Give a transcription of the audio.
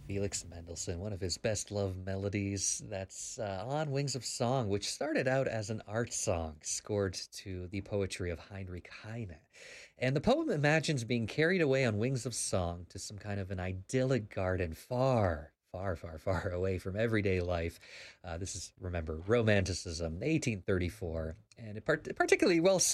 Felix Mendelssohn, one of his best loved melodies. That's on Wings of Song, which started out as an art song scored to the poetry of Heinrich Heine. And the poem imagines being carried away on wings of song to some kind of an idyllic garden far, far, far, far away from everyday life. This is, remember, Romanticism, 1834, and particularly well